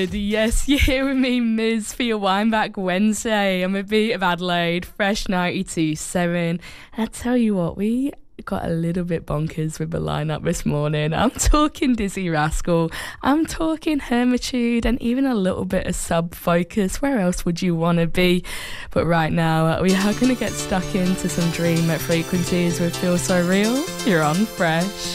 good. Yes, you're here with me, Miz, for your Wind Back Wednesday. I'm a beat of Adelaide, Fresh 92.7. And I tell you what, we got a little bit bonkers with the lineup this morning. I'm talking Dizzee Rascal, I'm talking Hermitude, and even a little bit of Sub Focus. Where else would you want to be? But right now, we are going to get stuck into some dream frequencies with Feel So Real. You're on Fresh.